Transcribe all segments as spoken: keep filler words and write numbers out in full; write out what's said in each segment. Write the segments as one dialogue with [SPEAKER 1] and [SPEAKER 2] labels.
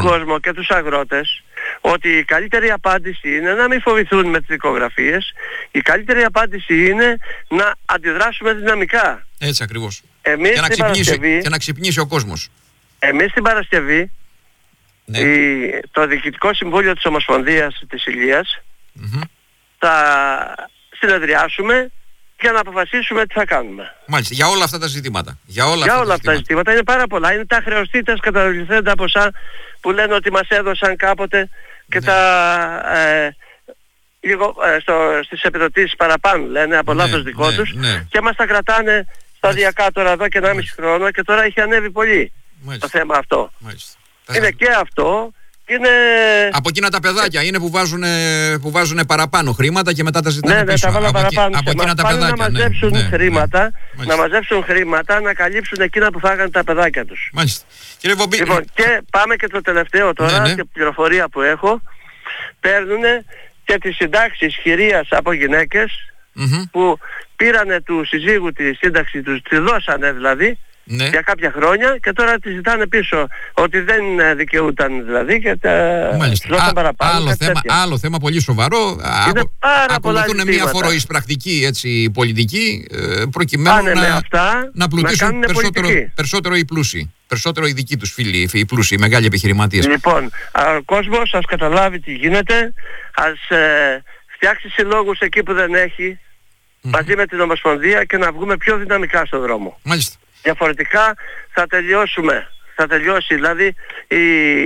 [SPEAKER 1] κόσμο και τους αγρότες ότι η καλύτερη απάντηση είναι να μην φοβηθούν με τις δικογραφίες. Η καλύτερη απάντηση είναι να αντιδράσουμε δυναμικά.
[SPEAKER 2] Έτσι ακριβώς.
[SPEAKER 1] Εμείς
[SPEAKER 2] και, να
[SPEAKER 1] την
[SPEAKER 2] ξυπνήσει,
[SPEAKER 1] Παρασκευή,
[SPEAKER 2] και να ξυπνήσει ο κόσμος.
[SPEAKER 1] Εμείς την Παρασκευή,
[SPEAKER 2] ναι.
[SPEAKER 1] η, το Διοικητικό Συμβούλιο της Ομοσπονδίας της Ηλίας
[SPEAKER 2] Mm-hmm.
[SPEAKER 1] θα συνεδριάσουμε για να αποφασίσουμε τι θα κάνουμε.
[SPEAKER 2] Μάλιστα, για όλα αυτά τα ζητήματα. Για όλα,
[SPEAKER 1] για
[SPEAKER 2] αυτά,
[SPEAKER 1] όλα
[SPEAKER 2] τα
[SPEAKER 1] αυτά τα ζητήματα. Είναι πάρα πολλά. Είναι τα χρεωστήτες καταβληθέντα ποσά που λένε ότι μας έδωσαν κάποτε και
[SPEAKER 2] ναι.
[SPEAKER 1] τα ε, λίγο ε, στο, στις επιδοτήσεις παραπάνω λένε από
[SPEAKER 2] ναι,
[SPEAKER 1] λάθος δικό
[SPEAKER 2] ναι,
[SPEAKER 1] τους
[SPEAKER 2] ναι.
[SPEAKER 1] και μας τα κρατάνε σταδιακά τώρα εδώ και ενάμιση χρόνο και τώρα έχει ανέβει πολύ
[SPEAKER 2] Μάλιστα.
[SPEAKER 1] το θέμα αυτό.
[SPEAKER 2] Μάλιστα.
[SPEAKER 1] Είναι και αυτό. Είναι...
[SPEAKER 2] Από εκείνα τα παιδάκια είναι που βάζουν, που βάζουν παραπάνω χρήματα και μετά τα ζητάνε
[SPEAKER 1] ναι,
[SPEAKER 2] πίσω.
[SPEAKER 1] Ναι, τα
[SPEAKER 2] από,
[SPEAKER 1] παραπάνω.
[SPEAKER 2] από εκείνα τα παιδάκια.
[SPEAKER 1] Να μαζέψουν
[SPEAKER 2] ναι,
[SPEAKER 1] χρήματα,
[SPEAKER 2] ναι.
[SPEAKER 1] να μαζέψουν χρήματα, να καλύψουν εκείνα που φάγανε τα παιδάκια τους.
[SPEAKER 2] Μάλιστα. Κύριε Βομπή...
[SPEAKER 1] Λοιπόν, και πάμε και το τελευταίο τώρα,
[SPEAKER 2] ναι, ναι.
[SPEAKER 1] και πληροφορία που έχω, παίρνουν και τις συντάξεις χειρίας από γυναίκες
[SPEAKER 2] mm-hmm.
[SPEAKER 1] που πήρανε του συζύγου τη σύνταξη τους, τη δώσανε δηλαδή,
[SPEAKER 2] ναι.
[SPEAKER 1] για κάποια χρόνια και τώρα τη ζητάνε πίσω ότι δεν δικαιούταν δηλαδή και τα δώσαν παραπάνω.
[SPEAKER 2] Άλλο θέμα, άλλο θέμα πολύ σοβαρό.
[SPEAKER 1] Είναι πάρα
[SPEAKER 2] ακολουθούν μια φοροεισπρακτική έτσι, πολιτική προκειμένου
[SPEAKER 1] Πάνε
[SPEAKER 2] να,
[SPEAKER 1] αυτά,
[SPEAKER 2] να πλουτίσουν
[SPEAKER 1] να
[SPEAKER 2] περισσότερο, περισσότερο οι πλούσιοι. Περισσότερο οι δικοί τους φίλοι, οι πλούσιοι, οι μεγάλοι επιχειρηματίες.
[SPEAKER 1] Λοιπόν, ο κόσμος ας καταλάβει τι γίνεται, ας ε, φτιάξει συλλόγους εκεί που δεν έχει, mm-hmm. μαζί με την Ομοσπονδία και να βγούμε πιο δυναμικά στον δρόμο.
[SPEAKER 2] Μάλιστα.
[SPEAKER 1] Διαφορετικά θα τελειώσουμε, θα τελειώσει δηλαδή η,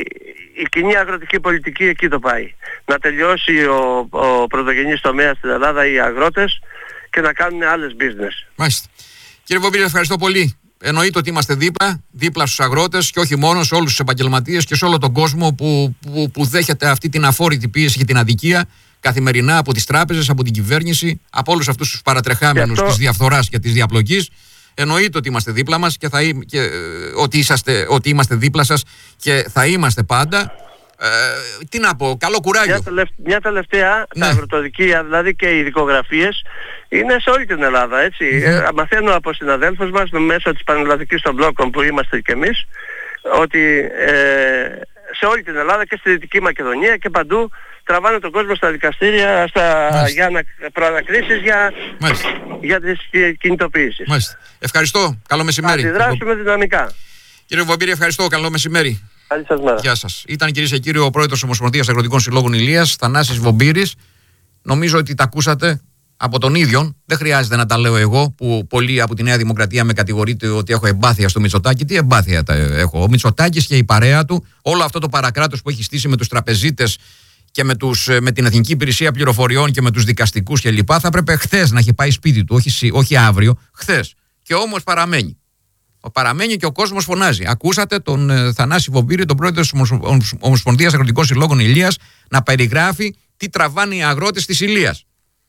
[SPEAKER 1] η κοινή αγροτική πολιτική εκεί το πάει. Να τελειώσει ο, ο πρωτογενής τομέας στην Ελλάδα, οι αγρότες και να κάνουν άλλες business.
[SPEAKER 2] Μάλιστα. Κύριε Βομπίλη, ευχαριστώ πολύ. Εννοείται ότι είμαστε δίπλα, δίπλα στους αγρότες και όχι μόνο σε όλους τους επαγγελματίες και σε όλο τον κόσμο που, που, που δέχεται αυτή την αφόρητη πίεση και την αδικία καθημερινά από τις τράπεζες, από την κυβέρνηση, από όλους αυτούς τους παρατρεχάμενους αυτό... της διαφθοράς και της διαπλοκής. Εννοείται ότι είμαστε δίπλα μας και, θα, και ε, ότι, είσαστε, ότι είμαστε δίπλα σας και θα είμαστε πάντα. Ε, τι να πω, καλό κουράγιο.
[SPEAKER 1] Μια, τελευ, μια τελευταία,
[SPEAKER 2] ναι.
[SPEAKER 1] τα αγροτοδικεία, δηλαδή και οι δικογραφίες, είναι σε όλη την Ελλάδα, έτσι. Mm-hmm. Ε, μαθαίνω από συναδέλφους μας, μέσω της Πανελλαδικής των Μπλόκων που είμαστε και εμείς, ότι ε, σε όλη την Ελλάδα και στη Δυτική Μακεδονία και παντού τραβάνε τον κόσμο στα δικαστήρια στα, για να, προανακρίσεις για, για τις κινητοποιήσεις.
[SPEAKER 2] Μάλιστα. Ευχαριστώ. Καλό μεσημέρι.
[SPEAKER 1] Θα αντιδράσουμε δυναμικά.
[SPEAKER 2] Κύριε Βομπίλη, ευχαριστώ. Καλό μεσημέρι.
[SPEAKER 1] Καλή σας μέρα.
[SPEAKER 2] Γεια σας. Ήταν κυρίες και κύριοι ο πρόεδρος Ομοσπονδίας Αγροτικών Συλλόγων Ηλίας, Θανάσης Βομπύρης. Νομίζω ότι τα ακούσατε από τον ίδιον. Δεν χρειάζεται να τα λέω εγώ, που πολλοί από τη Νέα Δημοκρατία με κατηγορείτε ότι έχω εμπάθεια στο Μητσοτάκη. Τι εμπάθεια τα έχω. Ο Μητσοτάκης και η παρέα του, όλο αυτό το παρακράτος που έχει στήσει με τους τραπεζίτες και με, τους, με την Εθνική Υπηρεσία Πληροφοριών και με τους δικαστικούς κλπ. Θα έπρεπε χθες να έχει πάει σπίτι του, όχι, όχι αύριο, χθες. Και όμως παραμένει. Παραμένει και ο κόσμος φωνάζει. Ακούσατε τον ε, Θανάση Βομπύρη, τον πρόεδρο της Ομοσ... Ομοσπονδίας Αγροτικών Συλλόγων Ηλίας, να περιγράφει τι τραβάνε οι αγρότες της Ηλίας.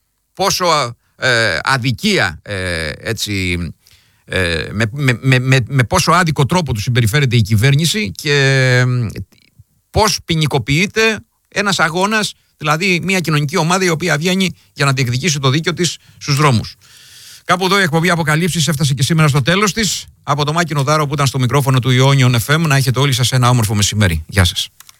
[SPEAKER 2] Πόσο ε, αδικία, ε, έτσι, ε, με, με, με, με, με πόσο άδικο τρόπο του συμπεριφέρεται η κυβέρνηση και ε, πώς ποινικοποιείται ένας αγώνας, δηλαδή μια κοινωνική ομάδα η οποία βγαίνει για να διεκδικήσει το δίκαιο της στους δρόμους. Κάπου εδώ η εκπομπή Αποκαλύψεις έφτασε και σήμερα στο τέλος της. Από το Μάκη Νοδάρο που ήταν στο μικρόφωνο του Ιόνιον εφ εμ, να έχετε όλοι σας ένα όμορφο μεσημέρι. Γεια σας.